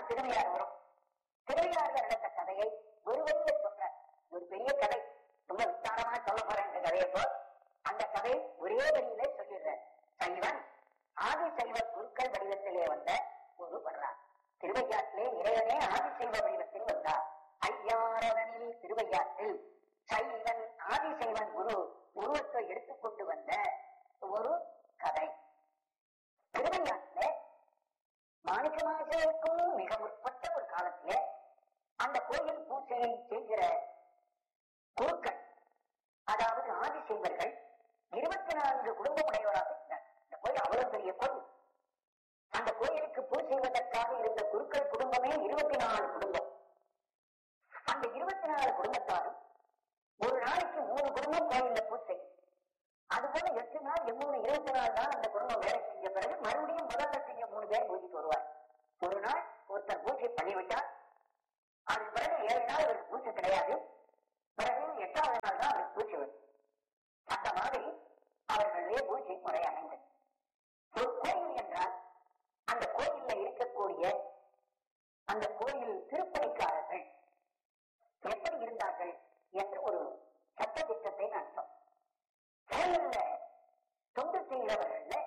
திருவையாறு வரும். திருவையாறுல நடந்த கதையை ஒரு வழியில சொல்ற ஒரு பெரிய கதை, ரொம்ப விசாரமா சொல்ல போற இந்த கதையை போல் அந்த கதை ஒரே வழியில சொல்லிடுற. சைவன் ஆதிசைவ குருக்கள் வடிவத்திலே வந்த ஒரு வரலாறு. திருவையாற்றிலே இறைவனே ஆதிசைவ வடிவத்தில் வந்தார். ஐயாரதனில் திருவையாற்றில் சைவன் ஆதிசைவன் குரு உருவத்தை எடுத்துக்கொண்டு வந்த ஒரு கதை. திருவையாற்றிலே மாணிக்கமாசேக்கும் மிக முற்பட்ட ஒரு காலத்திலே அந்த கோயில் பூஜையை செய்கிற குருக்கள், அதாவது ஆதிசைவர்கள் 24 குடும்பம் உடையவராக இருந்தார். இந்த கோயில் அவ்வளவு பெரிய கோயில். அந்த கோயிலுக்கு பூஜை செய்வதற்காக இருந்த குருக்கள் குடும்பமே 24 குடும்பம். அந்த 24 குடும்பத்தாரும் ஒரு நாளைக்கு 3 குடும்பம் கோயில்ல பூஜை. அதுபோல 8 நாள் 3 24 நாள் அந்த குடும்பம் வேலை செஞ்ச பிறகு மறுபடியும் முதல்ல செய்ய 3 பேர் பூஜைக்கு வருவார். ஒரு நாள் ஒருத்தர் பூஜை பண்ணிவிட்டார். அதுக்கு பிறகு 7 நாள் அவருக்கு பூஜை கிடையாது. பிறகு 8வது நாள் தான் அவருக்கு பூஜை வரும். அந்த மாதிரி அவர்களுடைய பூஜை முறை அமைந்தது. ஒரு கோயில் என்றால் அந்த கோயில்ல இருக்கக்கூடிய அந்த கோயில் திருப்பணிக்காரர்கள் எப்படி இருந்தார்கள் என்று ஒரு சட்ட திட்டத்தை நடத்தும். கோயில்ல தொண்டு செய்கிறவர்கள்,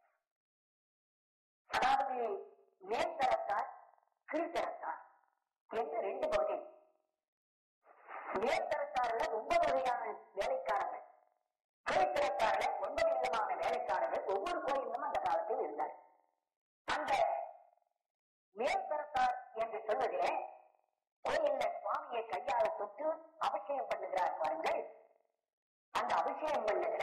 அதாவது மேல்தரத்தார் கீழ்த்தரத்தார் என்று 2 பகுதி. மேல்தரத்தார்ல 9 வகையான வேலைக்காரர்கள், கீழ்த்தரத்தார்ல 9 விதமான வேலைக்காரர்கள் ஒவ்வொரு கோயிலும் அந்த காலத்தில் இருந்தார். அந்த மேல்தரத்தார் என்று சொல்வதே கோயில்ல சுவாமியை கையால தொட்டு அபிஷேகம் பண்ணுகிறார் பாருங்கள். அந்த அபிஷேகம் பண்ணுகிற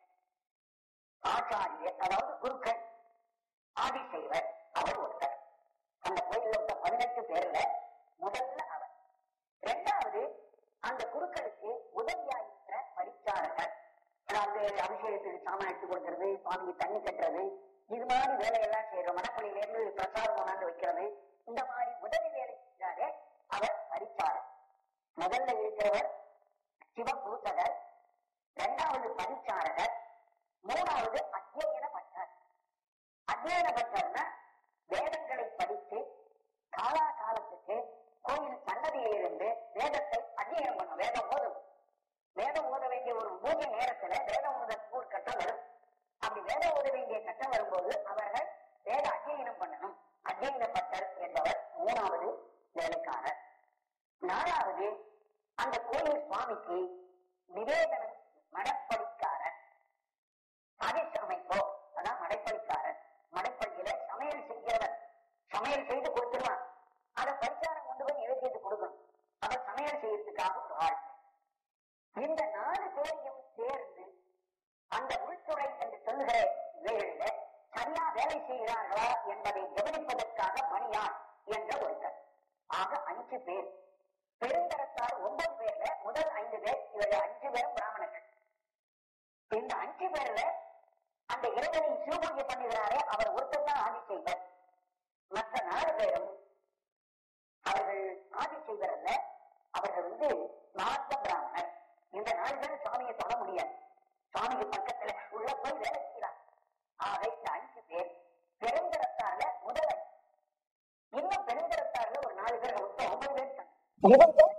ஆச்சாரியர், அதாவது குருக்கள், ஆதிசைவர், அவர் ஒருத்தர். அந்த கோயில்ல உள்ள 18 பேர்ல முதல்ல அவர். 2வது அந்த குருக்களுக்கு உதவியாகிற பரிச்சாரகர், அதாவது அபிஷேகத்துக்கு சாமான் எடுத்து கொடுக்கிறது, சுவாமிக்கு தண்ணி கட்டுறது, இது மாதிரி வேலையெல்லாம் செய்யறோம். மடப்பள்ளியில இருந்து பிரசாதம் கொண்டாந்து வைக்கிறது, இந்த மாதிரி உதவி வேலை செய்கிறாரே அவர் பரிச்சாரர். முதல்ல இருக்கிறவர் சிவபூசகர், 2வது பரிச்சாரகர், 3வது அத்தியன பட்டர். அத்தியன பட்டர்னா வேதங்களை படித்து காலாகாலத்துக்கு கோயில் சன்னதியிலிருந்து வேதத்தை அத்தியனம் பண்ணும். வேதம் ஓதும். வேதம் ஓத வேண்டிய ஒரு பூஜை நேரத்துல வேதம் ஓத கட்டம் வரும். அப்படி வேதம் ஓத வேண்டிய கட்டம் வரும்போது அவர்கள் வேத அத்தியனம் பண்ணணும். அத்தியன பட்டர் என்பவர் 3வது வேலைக்காரர். 4வது அந்த கோயில் சுவாமிக்கு நிவேதனம் மடப்படிக்காரர். அமைப்போ அதான் மடைப்படிக்காரர். மடைப்பள்ளியில சமையல் செய்கிறவர், சமையல் செய்து கொடுத்துருவான். அதை பரிசாரம் கொண்டு போய் நிவேதித்து கொடுக்கணும். அவர் சமையல் செய்யறதுக்காக ஒரு ஆள். இந்த 4 பேரையும் சேர்ந்து அந்த உள்துறை என்று சொல்லுகிற இவைகளில சரியா வேலை செய்கிறார்களா என்பதை கவனிப்பதற்காக மணியான் என்ற ஒருத்தர். ஆக 5 பேர். பெருந்தரத்தார் 9 பேர்ல முதல் 5 பேர், இவர்கள் 5 பேரும் பிராமணர்கள். இந்த 5 பேர்ல அந்த இறைவனை சிவபூஜை பண்ணுகிறாரே அவர் ஒருத்தர் தான் ஆதிசைவர். மற்ற 4 பேரும் அவர்கள் ஆதிசைவர் அல்ல, அவர்கள் மாத்த பிராமணர். இந்த 4 பேரும் சுவாமியை தொட முடியாது. சுவாமிக்கு பக்கத்துல உள்ள போய் வேலை செய்யலாம். ஆக இந்த 5 பேர் பெருந்தரத்தார்ல முதல். இன்னும் பெருந்தரத்தார்ல ஒரு 4 பேர், மொத்தம் 9 பேர்.